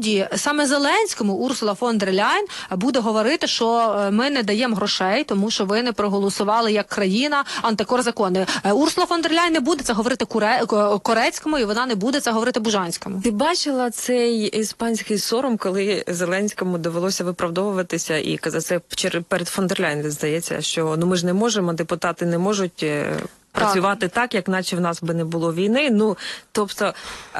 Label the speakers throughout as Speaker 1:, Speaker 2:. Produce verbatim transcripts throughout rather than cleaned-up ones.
Speaker 1: насправді саме Зеленському Урсула фон дер Ляйн буде говорити, що ми не даємо грошей, тому що ви не проголосували як країна антикорзакони. Урсула фон дер Ляйн не буде це говорити Куре... Корецькому, і вона не буде це говорити Бужанському.
Speaker 2: Ти бачила цей іспанський сором, коли Зеленському довелося виправдовуватися і казати перед фон дер Ляйн, здається, що ну ми ж не можемо, депутати не можуть працювати так, так як наче в нас би не було війни. Ну, тобто,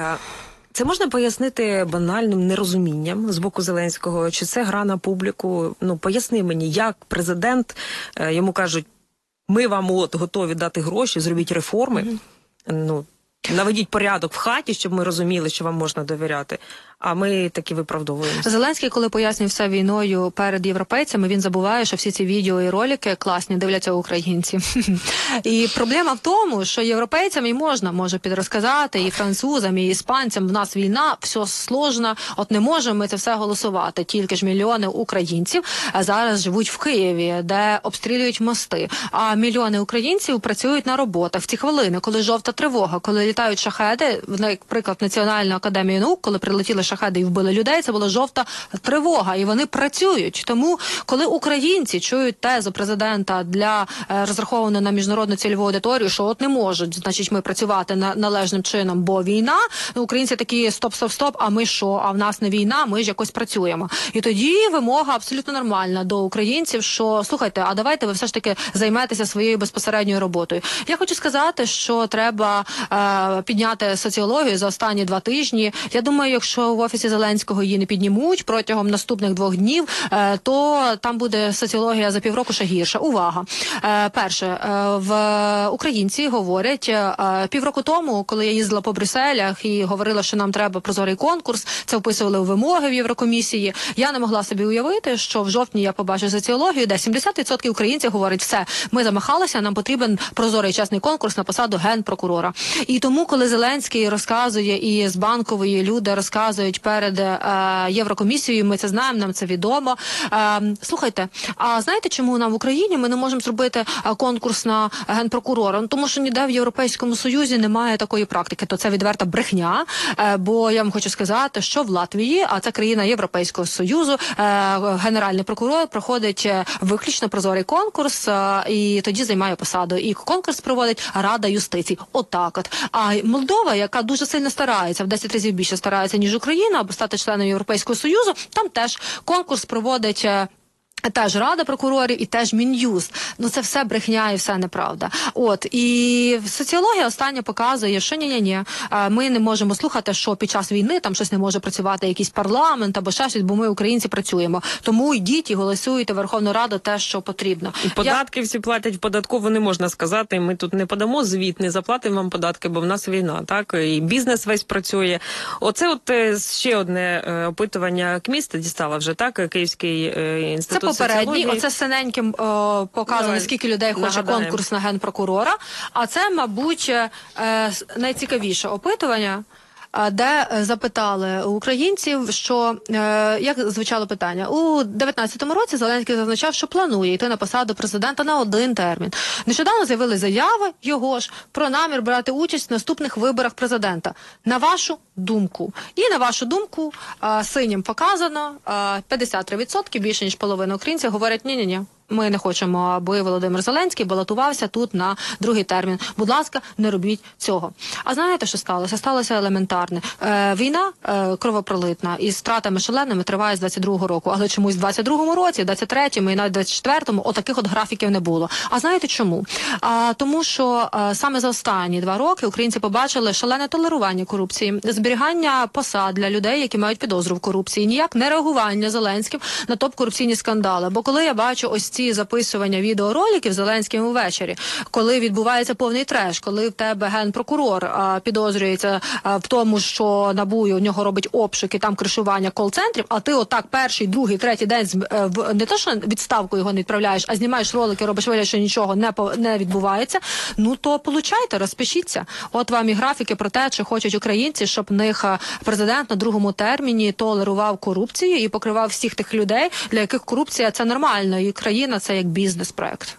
Speaker 2: це можна пояснити банальним нерозумінням з боку Зеленського, чи це гра на публіку? Ну, поясни мені, як президент, йому кажуть, ми вам от готові дати гроші, зробіть реформи, mm-hmm. ну, наведіть порядок в хаті, щоб ми розуміли, що вам можна довіряти. А ми таки виправдовуємося.
Speaker 1: Зеленський, коли пояснює все війною перед європейцями, він забуває, що всі ці відео і ролики класні дивляться українці. І проблема в тому, що європейцям і можна, може підрозказати, і французам, і іспанцям, в нас війна, все сложно, от не можемо ми це все голосувати. Тільки ж мільйони українців зараз живуть в Києві, де обстрілюють мости. А мільйони українців працюють на роботах. В ці хвилини, коли жовта тривога, коли літають шахеди, наприклад, Національна академія наук, коли прилетіли шахеди і вбили людей, це була жовта тривога, і вони працюють. Тому, коли українці чують тезу президента для е, розрахованої на міжнародну цільову аудиторію, що от не можуть, значить, ми працювати на, належним чином, бо війна, ну, українці такі стоп-стоп-стоп, а ми що? А в нас не війна, ми ж якось працюємо. І тоді вимога абсолютно нормальна до українців, що, слухайте, а давайте ви все ж таки займетеся своєю безпосередньою роботою. Я хочу сказати, що треба е, підняти соціологію за останні два тижні. Я думаю, якщо в Офісі Зеленського її не піднімуть протягом наступних двох днів, то там буде соціологія за півроку ще гірша. Увага! Перше, в українці говорять, півроку тому, коли я їздила по Брюсселях і говорила, що нам треба прозорий конкурс, це вписували у вимоги в Єврокомісії, я не могла собі уявити, що в жовтні я побачу соціологію, де сімдесят відсотків українців говорять, все, ми замахалися, нам потрібен прозорий чесний конкурс на посаду генпрокурора. І тому, коли Зеленський розказує, і з Банкової люди розказують перед е, Єврокомісією, ми це знаємо, нам це відомо. Е, слухайте, а знаєте, чому нам в Україні ми не можемо зробити е, конкурс на генпрокурора? Ну, тому що ніде в Європейському Союзі немає такої практики. То це відверта брехня, е, бо я вам хочу сказати, що в Латвії, а це країна Європейського Союзу, е, генеральний прокурор проходить виключно прозорий конкурс е, і тоді займає посаду. І конкурс проводить Рада юстиції. Отак от. А Молдова, яка дуже сильно старається, в десять разів більше старається, ніж Україна, аби стати членом Європейського Союзу, там теж конкурс проводить теж Рада прокурорів і теж Мін'юст. Ну це все брехня і все неправда. От, і соціологія остання показує, що ні-ні-ні, ми не можемо слухати, що під час війни там щось не може працювати якийсь парламент або ще щось, бо ми, українці, працюємо. Тому йдіть і голосуйте Верховну Раду те, що потрібно.
Speaker 2: І податки Я... всі платять в податкову, не можна сказати, ми тут не подамо звіт, не заплатимо вам податки, бо в нас війна, так? І бізнес весь працює. Оце от ще одне опитування КМІСТа дістала вже, так? Київський інститут.
Speaker 1: Попередній, оце синеньким о, показано, Давай. скільки людей хоче Нагадаємо. конкурс на генпрокурора. А це, мабуть, е, найцікавіше опитування, де запитали українців, що, е, як звучало питання, у дев'ятнадцятому році Зеленський зазначав, що планує йти на посаду президента на один термін. Нещодавно з'явили заяви його ж про намір брати участь в наступних виборах президента. На вашу думку. І на вашу думку, е, синім показано, е, п'ятдесят три відсотки, більше ніж половина українців, говорять ні-ні-ні. Ми не хочемо, аби Володимир Зеленський балотувався тут на другий термін. Будь ласка, не робіть цього. А знаєте, що сталося? Сталося елементарне. Е, війна е, кровопролитна із стратами шаленими триває з двадцять другого року. Але чомусь в двадцять другому році, в двадцять третьому і навіть в двадцять четвертому отаких от графіків не було. А знаєте чому? А, тому що е, саме за останні два роки українці побачили шалене толерування корупції, зберігання посад для людей, які мають підозру в корупції, ніяк не реагування Зеленським на топ-корупційні скандали. Бо коли я бачу ось ці записування відеороликів Зеленським увечері, коли відбувається повний треш, коли в тебе генпрокурор а, підозрюється а, в тому, що НАБУ у нього робить обшуки, там кришування кол-центрів, а ти отак перший, другий, третій день з, в, не то, що відставку його не відправляєш, а знімаєш ролики, робиш вигляд, що нічого не, не відбувається, ну то получайте, розпишіться. От вам і графіки про те, чи хочуть українці, щоб в них президент на другому терміні толерував корупцію і покривав всіх тих людей, для яких корупція – це нормально, і країна – це як бізнес-проект.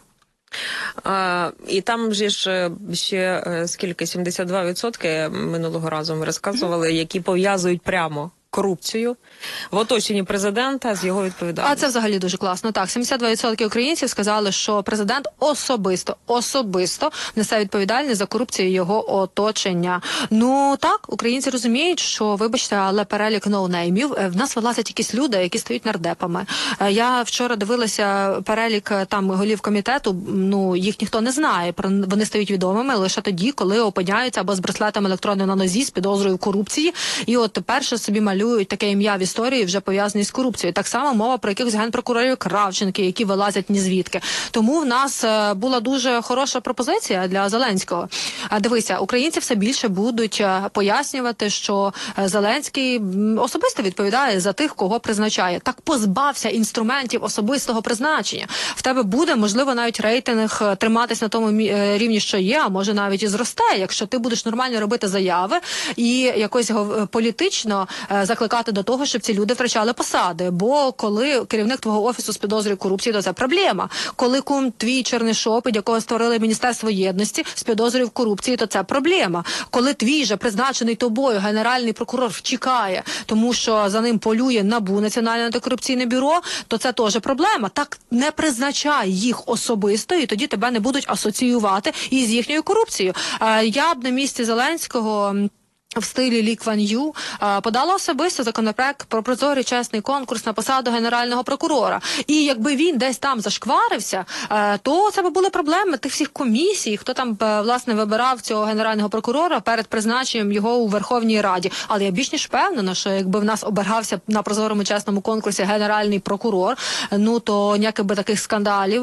Speaker 2: А, і там же ж ще скільки, сімдесят два відсотки минулого разу ми розказували, які пов'язують прямо корупцію в оточенні президента з його відповідальністю.
Speaker 1: А це взагалі дуже класно. Так, сімдесят два відсотки українців сказали, що президент особисто, особисто несе відповідальність за корупцію його оточення. Ну так, українці розуміють, що, вибачте, але перелік ноунеймів, в нас вилазять якісь люди, які стають нардепами. Я вчора дивилася перелік там голів комітету, ну, їх ніхто не знає. Вони стають відомими лише тоді, коли опиняються або з браслетом електронним на нозі, з підозрою в корупції, і от перше собі малюють таке ім'я в історії, вже пов'язані з корупцією. Так само мова про якихось генпрокурорів Кравченки, які вилазять ні звідки. Тому в нас була дуже хороша пропозиція для Зеленського. А дивися, українці все більше будуть пояснювати, що Зеленський особисто відповідає за тих, кого призначає. Так позбався інструментів особистого призначення. В тебе буде, можливо, навіть рейтинг триматись на тому рівні, що є, а може навіть і зросте, якщо ти будеш нормально робити заяви і якось політично закликати до того, щоб ці люди втрачали посади. Бо коли керівник твого офісу з підозрює корупції, то це проблема. Коли кум твій Чернишов, під якого створили Міністерство єдності, з підозрює в корупції, то це проблема. Коли твій же призначений тобою генеральний прокурор втікає, тому що за ним полює НАБУ, Національне антикорупційне бюро, то це теж проблема. Так не призначай їх особисто, і тоді тебе не будуть асоціювати із їхньою корупцією. Я б на місці Зеленського в стилі Лі Кван Ю подала особисто законопроект про прозорий чесний конкурс на посаду генерального прокурора. І якби він десь там зашкварився, то це б були проблеми тих всіх комісій, хто там, власне, вибирав цього генерального прокурора перед призначенням його у Верховній Раді. Але я більш ніж впевнена, що якби в нас обиргався на прозорому чесному конкурсі генеральний прокурор, ну то ніяких би таких скандалів,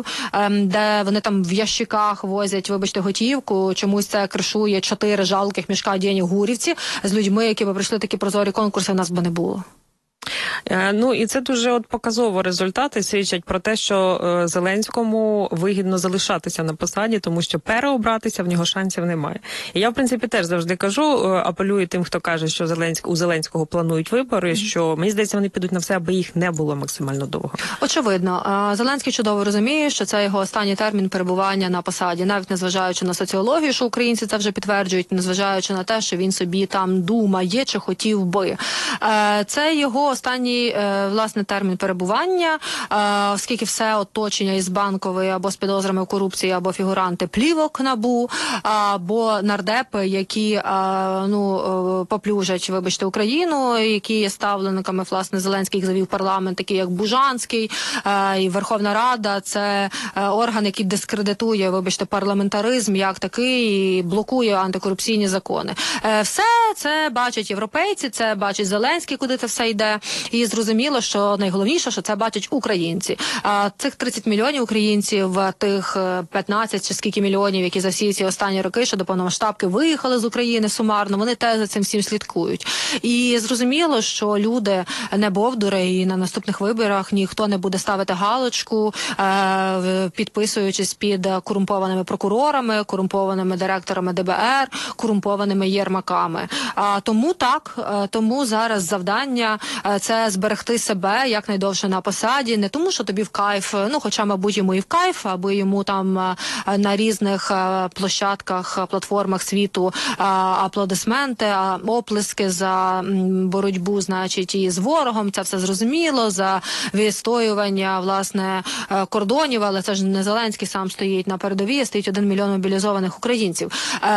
Speaker 1: де вони там в ящиках возять, вибачте, готівку, чомусь це кришує чотири жалких мішка денег Гурівці, з людьми, які б пройшли такі прозорі конкурси, в нас би не було.
Speaker 2: Ну і це дуже от показово результати свідчать про те, що е, Зеленському вигідно залишатися на посаді, тому що переобратися в нього шансів немає. І я, в принципі, теж завжди кажу, е, апелюю тим, хто каже, що Зеленськ, у Зеленського планують вибори, mm-hmm. що, мені здається, вони підуть на все, аби їх не було максимально довго.
Speaker 1: Очевидно. Зеленський чудово розуміє, що це його останній термін перебування на посаді, навіть незважаючи на соціологію, що українці це вже підтверджують, незважаючи на те, що він собі там думає, чи хотів би. Це його останній, власне, термін перебування, оскільки все оточення із Банкової або з підозрами в корупції, або фігуранти плівок НАБУ, або нардепи, які, ну, поплюжать, вибачте, Україну, які є ставленниками, власне, Зеленський завів в парламент, такі як Бужанський, і Верховна Рада, це орган, який дискредитує, вибачте, парламентаризм як такий, і блокує антикорупційні закони. Все це бачать європейці, це бачить Зеленський, куди це все йде. І зрозуміло, що найголовніше, що це бачать українці. А цих тридцять мільйонів українців, тих п'ятнадцять чи скільки мільйонів, які за всі ці останні роки, що до повномасштабки виїхали з України сумарно, вони теж за цим всім слідкують. І зрозуміло, що люди не бовдури, і на наступних виборах ніхто не буде ставити галочку, підписуючись під корумпованими прокурорами, корумпованими директорами Д Б Р, корумпованими Єрмаками. А тому так, тому зараз завдання це зберегти себе якнайдовше на посаді, не тому, що тобі в кайф, ну, хоча, мабуть, йому і в кайф, аби йому там на різних площадках, платформах світу аплодисменти, оплески за боротьбу, значить, і з ворогом, це все зрозуміло, за відстоювання, власне, кордонів, але це ж не Зеленський сам стоїть на передовій, стоїть один мільйон мобілізованих українців.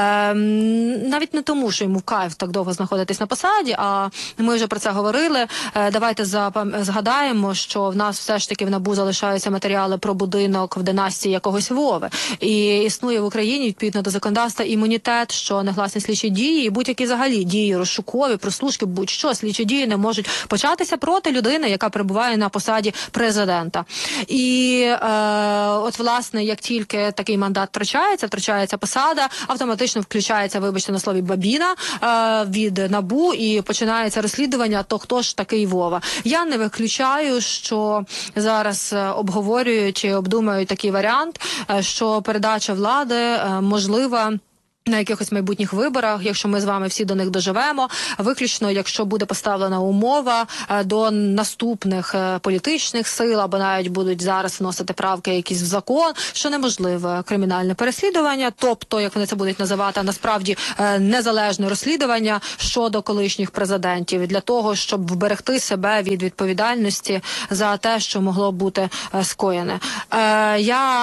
Speaker 1: Навіть не тому, що йому в кайф так довго знаходитись на посаді, а ми вже про це говорили. Давайте згадаємо, що в нас все ж таки в НАБУ залишаються матеріали про будинок в династії якогось Вови. І існує в Україні, відповідно до законодавства, імунітет, що негласні слідчі дії і будь-які взагалі дії розшукові, прослушки, будь-що, слідчі дії не можуть початися проти людини, яка перебуває на посаді президента. І е, от, власне, як тільки такий мандат втрачається, втрачається посада, автоматично включається, вибачте на слові, бабіна е, від НАБУ і починається розслідування, то хто ж такий Вова. Я не виключаю, що зараз обговорюють чи обдумують такий варіант, що передача влади можлива на якихось майбутніх виборах, якщо ми з вами всі до них доживемо, виключно, якщо буде поставлена умова до наступних політичних сил, або навіть будуть зараз вносити правки якісь в закон, що неможливе кримінальне переслідування, тобто, як вони це будуть називати, а насправді незалежне розслідування щодо колишніх президентів, для того, щоб вберегти себе від відповідальності за те, що могло бути скоєне. Я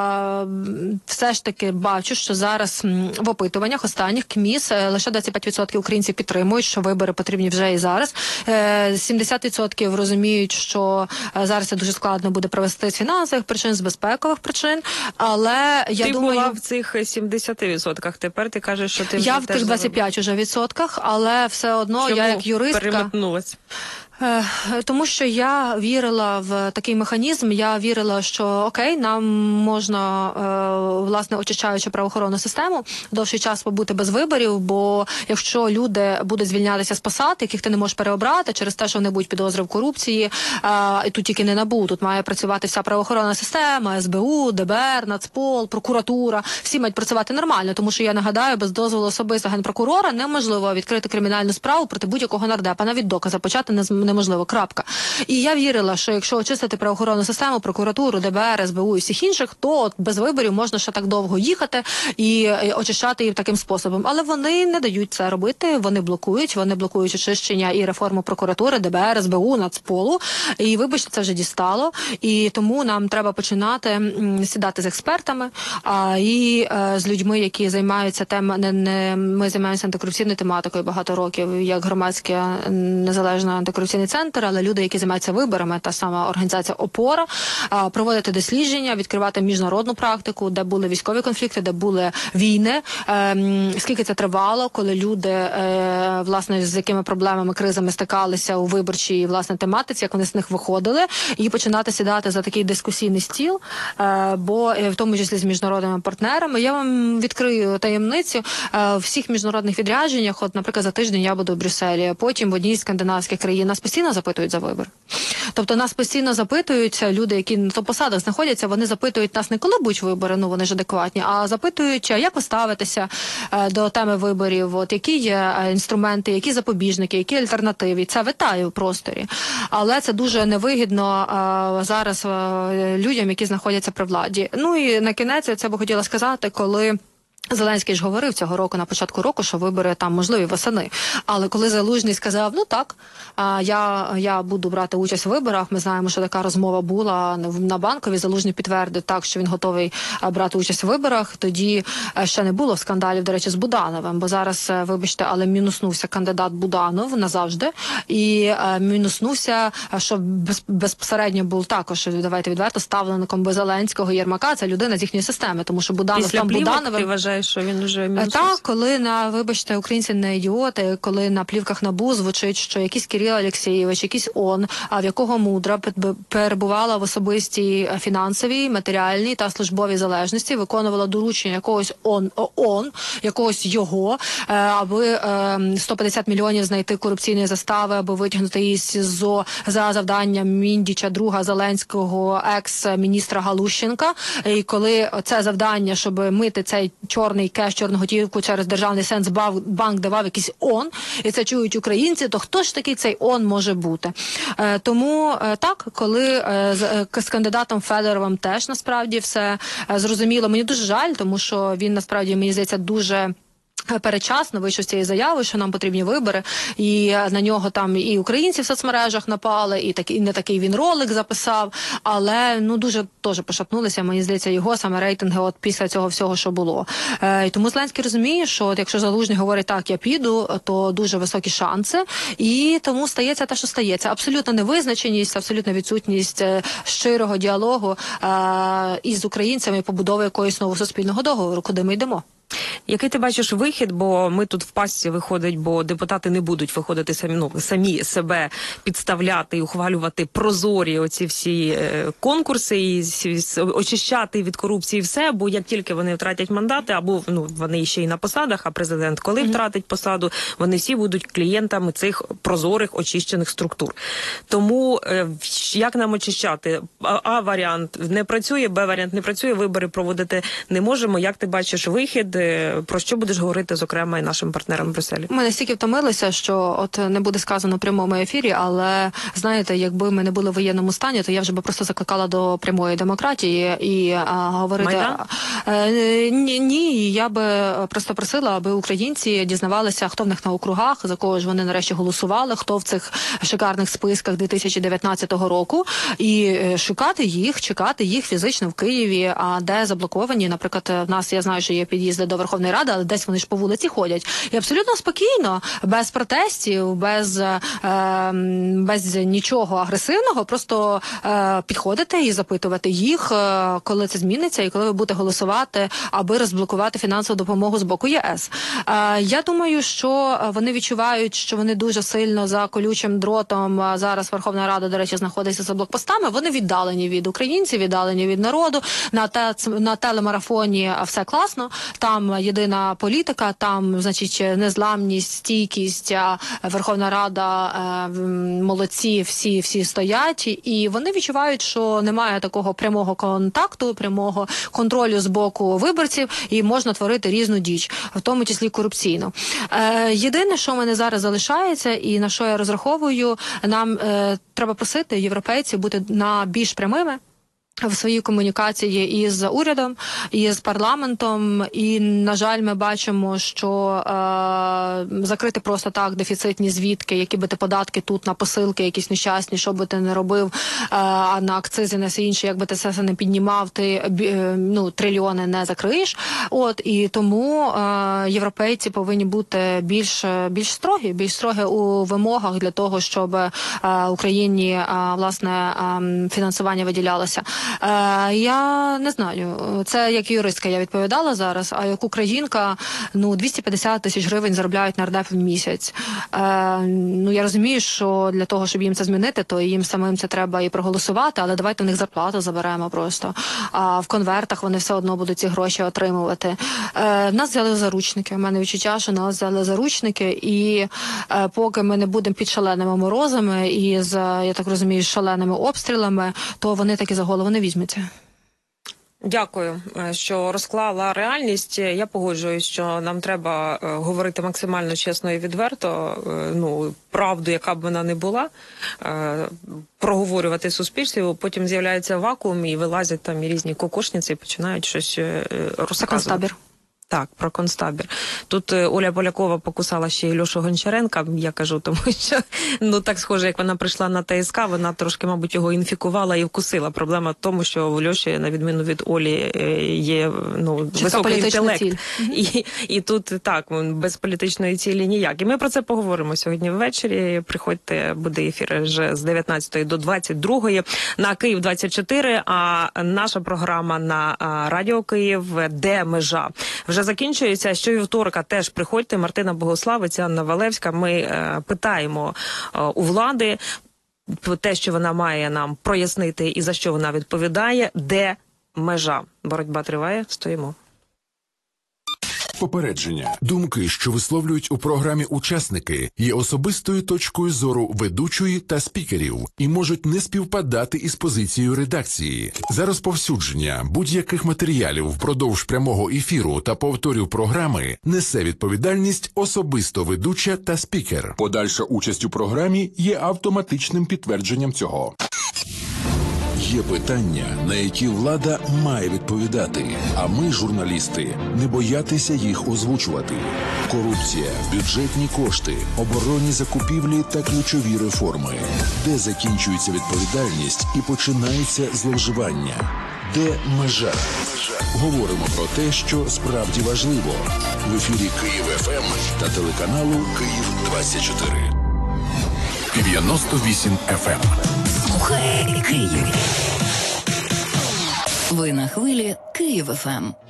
Speaker 1: все ж таки бачу, що зараз в опитуваннях останніх КМІС лише двадцять п'ять відсотків українців підтримують, що вибори потрібні вже і зараз. сімдесят відсотків розуміють, що зараз це дуже складно буде провести з фінансових причин, з безпекових причин, але я
Speaker 2: ти
Speaker 1: думаю...
Speaker 2: була в цих сімдесяти відсотках, тепер ти кажеш, що ти вже
Speaker 1: Я в тих двадцять п'ять уже відсотках, але все одно
Speaker 2: Чому
Speaker 1: я як юристка...
Speaker 2: переметнулась?
Speaker 1: Тому що я вірила в такий механізм, я вірила, що окей, нам можна, власне, очищаючи правоохоронну систему, довший час побути без виборів, бо якщо люди будуть звільнятися з посад, яких ти не можеш переобрати через те, що вони будуть підозри в корупції, і тут тільки не НАБУ, тут має працювати вся правоохоронна система, ес бе у, де бе ер, Нацпол, прокуратура, всі мають працювати нормально, тому що, я нагадаю, без дозволу особисто генпрокурора неможливо відкрити кримінальну справу проти будь-якого нардепа, навіть докази почати не неможливо, крапка. І я вірила, що якщо очистити правоохоронну систему, прокуратуру, де бе ер, ес бе у і всіх інших, то от без виборів можна ще так довго їхати і, і очищати їх таким способом. Але вони не дають це робити, вони блокують, вони блокують очищення і реформу прокуратури, де бе ер, ес бе у, Нацполу. І, вибачте, це вже дістало. І тому нам треба починати м, сідати з експертами а, і а, з людьми, які займаються тем, не, не, ми займаємося антикорупційною тематикою багато років, як громадське незалежне антикорупційне центр, але люди, які займаються виборами, та сама організація «Опора», проводити дослідження, відкривати міжнародну практику, де були військові конфлікти, де були війни, скільки це тривало, коли люди, власне, з якими проблемами, кризами стикалися у виборчій, власне, тематиці, як вони з них виходили, і починати сідати за такий дискусійний стіл, бо в тому числі з міжнародними партнерами. Я вам відкрию таємницю. В всіх міжнародних відрядженнях, от, наприклад, за тиждень я буду в Брюсселі, потім в одній з скандинавських країн, нас постійно запитують за вибір. Тобто нас постійно запитують люди, які на посадах знаходяться, вони запитують нас не коли будуть вибори, ну вони ж адекватні, а запитують, як ви ставитеся до теми виборів, от які є інструменти, які запобіжники, які альтернативи. І це витає в просторі. Але це дуже невигідно а, зараз а, людям, які знаходяться при владі. Ну і на кінець я це би хотіла сказати, коли Зеленський ж говорив цього року, на початку року, що вибори там можливі восени. Але коли Залужний сказав, ну так, я, я буду брати участь у виборах, ми знаємо, що така розмова була на Банковій, Залужний підтвердив так, що він готовий брати участь у виборах, тоді ще не було скандалів, до речі, з Будановим, бо зараз, вибачте, але мінуснувся кандидат Буданов назавжди, і мінуснувся, що безпосередньо був також, давайте відверто, ставленником би Зеленського Єрмака, це людина з їхньої системи, тому що Буданов
Speaker 2: Після
Speaker 1: там Будановим...
Speaker 2: що він вже мінусився.
Speaker 1: Так, коли на, вибачте, українці не ідіоти, коли на плівках НАБУ звучить, що якийсь Кирил Олексійович, якийсь ООН, а в якого мудра перебувала в особистій фінансовій, матеріальній та службовій залежності, виконувала доручення якогось ООН, ООН якогось його, аби сто п'ятдесят мільйонів знайти корупційної застави, аби витягнути із СІЗО за завданням Міндіча, друга Зеленського, екс-міністра Галущенка. І коли це завдання, щоб мити цей чорний кеш, чорну готівку через державний Сенсбанк давав якийсь ООН, і це чують українці, то хто ж такий цей ООН може бути? Е, тому е, так, коли е, з, з кандидатом Федоровим теж насправді все е, зрозуміло, мені дуже жаль, тому що він насправді, мені здається, дуже передчасно вийшов з цієї заяви, що нам потрібні вибори, і на нього там і українці в соцмережах напали, і такий, не такий він ролик записав, але ну дуже теж пошатнулися, мені здається, його саме рейтинги от після цього всього, що було. Е, і тому Зеленський розуміє, що от, якщо Залужний говорить так, я піду, то дуже високі шанси, і тому стається те, що стається. Абсолютна невизначеність, абсолютна відсутність е, щирого діалогу е, із українцями, побудови якоїсь нового суспільного договору, куди ми йдемо.
Speaker 2: Який ти бачиш вихід, бо ми тут в пастці виходить, бо депутати не будуть виходити самі, ну, самі себе підставляти і ухвалювати прозорі оці всі е, конкурси і очищати від корупції все, бо як тільки вони втратять мандати, або ну, вони ще й на посадах, а президент коли mm-hmm. втратить посаду, вони всі будуть клієнтами цих прозорих очищених структур. Тому е, як нам очищати? А, а варіант не працює, Б варіант не працює, вибори проводити не можемо. Як ти бачиш вихід? буде, про що будеш говорити, зокрема, і нашим партнерам в Брюсселі?
Speaker 1: Ми настільки втомилися, що от не буде сказано в прямому ефірі, але, знаєте, якби ми не були в воєнному стані, то я вже би просто закликала до прямої демократії і а, говорити...
Speaker 2: Майдан?
Speaker 1: Е, ні, ні, я би просто просила, аби українці дізнавалися, хто в них на округах, за кого ж вони нарешті голосували, хто в цих шикарних списках дві тисячі дев'ятнадцятого року, і шукати їх, чекати їх фізично в Києві, а де заблоковані, наприклад, в нас, я знаю, що є під'їзди до Верховної Ради, але десь вони ж по вулиці ходять. І абсолютно спокійно, без протестів, без, е, без нічого агресивного, просто е, підходити і запитувати їх, е, коли це зміниться і коли ви будете голосувати, аби розблокувати фінансову допомогу з боку ЄС. Е, я думаю, що вони відчувають, що вони дуже сильно за колючим дротом. Зараз Верховна Рада, до речі, знаходиться за блокпостами. Вони віддалені від українців, віддалені від народу. На, те, на телемарафоні все класно. Там єдина політика, там, значить, незламність, стійкість, Верховна Рада, молодці, всі, всі стоять. І вони відчувають, що немає такого прямого контакту, прямого контролю з боку виборців, і можна творити різну діч, в тому числі корупційну. Єдине, що в мене зараз залишається, і на що я розраховую, нам е, треба просити європейців бути на більш прямими в своїй комунікації із урядом, і з парламентом, і, на жаль, ми бачимо, що е, закрити просто так дефіцитні звітки, які би ти податки тут на посилки, якісь нещасні, що би ти не робив, е, а на акцизи, на все інше, якби ти це не піднімав, ти е, ну, трильйони не закриєш. От, і тому е, європейці повинні бути більш, більш строгі, більш строгі у вимогах для того, щоб е, Україні, е, власне, е, фінансування виділялося. Е, я не знаю, це як юристка я відповідала зараз, а як українка, ну, двісті п'ятдесят тисяч гривень заробляють нардепи в місяць. Е, ну, я розумію, що для того, щоб їм це змінити, то їм самим це треба і проголосувати, але давайте в них зарплату заберемо просто. А в конвертах вони все одно будуть ці гроші отримувати. Е, нас взяли заручники, в мене відчуття, що нас взяли заручники, і е, поки ми не будемо під шаленими морозами і з, я так розумію, з шаленими обстрілами, то вони таки за голову не візьметься.
Speaker 2: Дякую, що розклала реальність. Я погоджуюсь, що нам треба говорити максимально чесно і відверто, ну, правду, яка б вона не була, проговорювати суспільстві, потім з'являється вакуум і вилазять там і різні кокошниці і починають щось розказувати.
Speaker 1: Концтабір.
Speaker 2: Так, про концтабір. Тут Оля Полякова покусала ще й Льошу Гончаренка, я кажу, тому що, ну, так схоже, як вона прийшла на ТСК, вона трошки, мабуть, його інфікувала і вкусила. Проблема в тому, що в Льоші, на відміну від Олі, є, ну, високий інтелект. І, і тут, так, без політичної цілі ніяк. І ми про це поговоримо сьогодні ввечері. Приходьте, буде ефір вже з дев'ятнадцятої до двадцять другої на Київ двадцять чотири, а наша програма на Радіо Київ «Де межа» вже закінчується. Щовівторка теж приходьте. Мартина Богославець, Анна Валевська. Ми е, питаємо е, у влади те, що вона має нам прояснити і за що вона відповідає. Де межа? Боротьба триває. Стоїмо.
Speaker 3: Попередження. Думки, що висловлюють у програмі учасники, є особистою точкою зору ведучої та спікерів і можуть не співпадати із позицією редакції. За розповсюдження будь-яких матеріалів впродовж прямого ефіру та повторів програми несе відповідальність особисто ведуча та спікер. Подальша участь у програмі є автоматичним підтвердженням цього. Є питання, на які влада має відповідати, а ми, журналісти, не боятися їх озвучувати. Корупція, бюджетні кошти, оборонні закупівлі та ключові реформи. Де закінчується відповідальність і починається зловживання? Де межа? Говоримо про те, що справді важливо. В ефірі Київ еф ем та телеканалу Київ двадцять чотири. дев'яносто вісім еф ем.
Speaker 4: Слухай Київ. Ви на хвилі Київ еф ем.